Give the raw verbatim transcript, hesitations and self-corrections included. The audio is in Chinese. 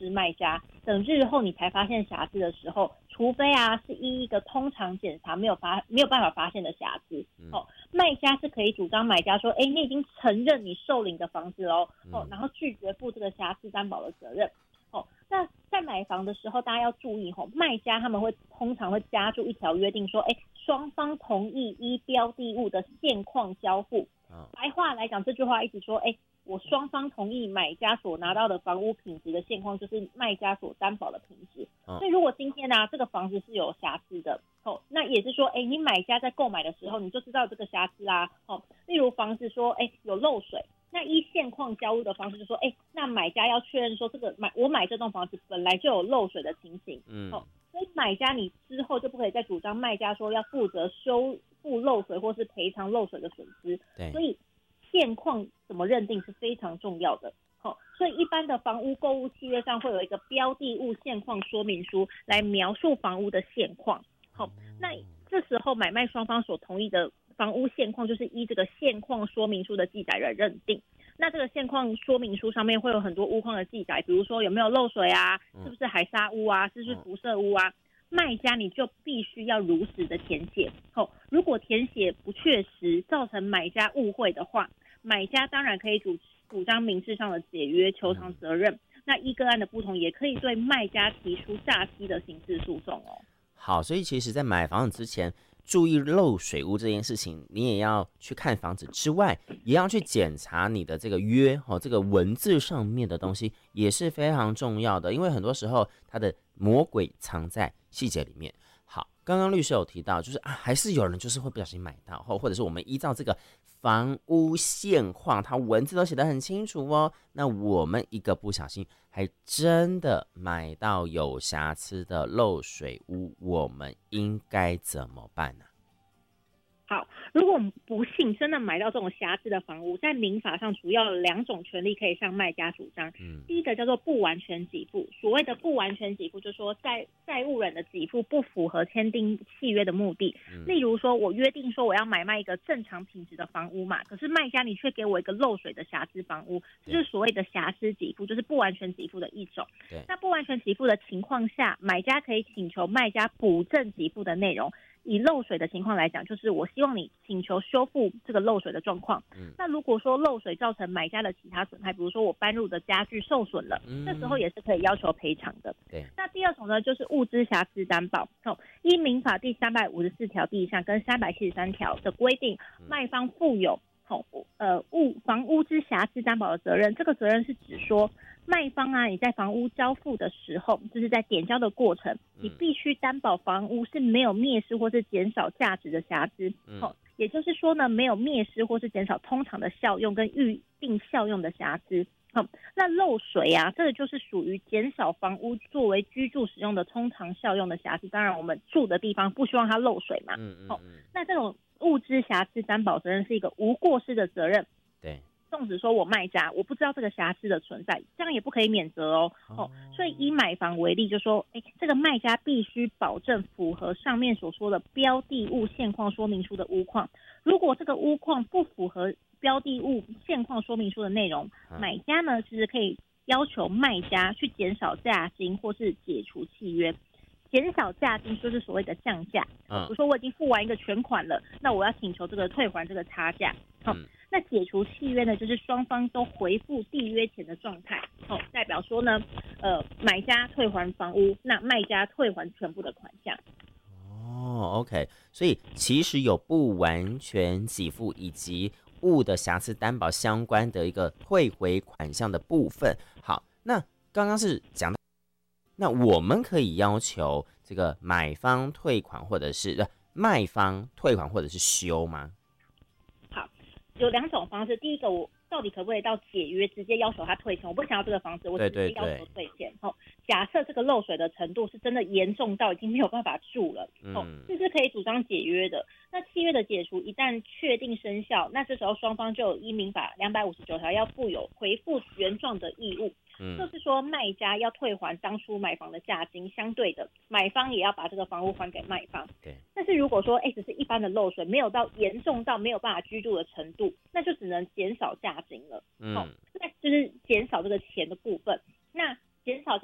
知卖家，等日后你才发现瑕疵的时候，除非啊是依一个通常检查没有发没有办法发现的瑕疵，哦，卖家是可以主张买家说，哎，你已经承认你受领的房子喽，哦，然后拒绝负这个瑕疵担保的责任。哦，那在买房的时候，大家要注意吼，卖家他们会通常会加注一条约定说，哎，双方同意依标的物的现况交付。白话来讲，这句话一直说，哎，我双方同意买家所拿到的房屋品质的现况，就是卖家所担保的品质。所以如果今天呢、啊，这个房子是有瑕疵的，哦，那也是说，哎，你买家在购买的时候，你就知道这个瑕疵啊，哦，例如房子说，哎，有漏水。那依现况交屋的方式就说，哎，那买家要确认说这个买我买这栋房子本来就有漏水的情形，嗯，哦，所以买家你之后就不可以再主张卖家说要负责修复漏水或是赔偿漏水的损失，对，所以现况怎么认定是非常重要的，哦，所以一般的房屋购物契约上会有一个标的物现况说明书来描述房屋的现况，好，哦，那这时候买卖双方所同意的房屋现况就是依这个现况说明书的记载来认定。那这个现况说明书上面会有很多屋况的记载，比如说有没有漏水啊，是不是海砂屋啊，是不是辐射屋啊，卖家你就必须要如实的填写。哦，如果填写不确实，造成买家误会的话，买家当然可以主主张民事上的解约求偿责任。那依个案的不同，也可以对卖家提出诈欺的刑事诉讼哦。 好，所以其实在买房子之前，注意漏水屋这件事情，你也要去看房子之外，也要去检查你的这个约，哦，这个文字上面的东西也是非常重要的，因为很多时候它的魔鬼藏在细节里面。好，刚刚律师有提到，就是啊，还是有人就是会不小心买到，或者是我们依照这个房屋现况，它文字都写得很清楚哦，那我们一个不小心还真的买到有瑕疵的漏水屋，我们应该怎么办呢？ 好，如果我们不幸真的买到这种瑕疵的房屋，在民法上主要有两种权利可以向卖家主张。嗯，第一个叫做不完全给付，所谓的不完全给付，就是说债债务人的给付不符合签订契约的目的。嗯，例如说，我约定说我要买卖一个正常品质的房屋嘛，可是卖家你却给我一个漏水的瑕疵房屋，这就是所谓的瑕疵给付，就是不完全给付的一种。对，那不完全给付的情况下，买家可以请求卖家补正给付的内容。以漏水的情况来讲，就是我希望你请求修复这个漏水的状况。嗯，那如果说漏水造成买家的其他损害，比如说我搬入的家具受损了，嗯，这时候也是可以要求赔偿的。对，那第二种呢，就是物资瑕疵担保。哦，依民法第三百五十四条第一项跟三百七十三条的规定，卖方负有哦呃物房屋之瑕疵担保的责任。这个责任是指说，卖方啊，你在房屋交付的时候，就是在点交的过程，你必须担保房屋是没有灭失或是减少价值的瑕疵。嗯，哦，也就是说呢，没有灭失或是减少通常的效用跟预定效用的瑕疵。哦，那漏水啊，这个就是属于减少房屋作为居住使用的通常效用的瑕疵。当然，我们住的地方不希望它漏水嘛。嗯嗯。哦，那这种物质瑕疵担保责任是一个无过失的责任。对。纵使说我卖家我不知道这个瑕疵的存在，这样也不可以免责哦。哦，所以以买房为例，就说，哎，这个卖家必须保证符合上面所说的标的物现况说明书的屋况。如果这个屋况不符合标的物现况说明书的内容，买家呢其实可以要求卖家去减少价金或是解除契约。减少价金就是所谓的降价，比如说我已经付完一个全款了，那我要请求这个退还这个差价。好，嗯，那解除契约呢，就是双方都回复缔约前的状态。好，代表说呢，呃，买家退还房屋，那卖家退还全部的款项。 哦 ，OK， 所以其实有不完全给付以及物的瑕疵担保相关的一个退回款项的部分。好，那刚刚是讲到。那我们可以要求这个买方退款，或者是卖方退款，或者是修吗？ 好，有两种方式。第一个，我到底可不可以到解约直接要求他退钱？我不想要这个房子，我直接要求退钱。哦，假设这个漏水的程度是真的严重到已经没有办法住了，哦，这是可以主张解约的。那契约的解除一旦确定生效，那这时候双方就有依民法两百五十九条要负有回复原状的义务。嗯，就是说卖家要退还当初买房的价金，相对的买方也要把这个房屋还给卖方。对，但是如果说哎只是一般的漏水，没有到严重到没有办法居住的程度，那就只能减少价金了。嗯，哦，那就是减少这个钱的部分。那减少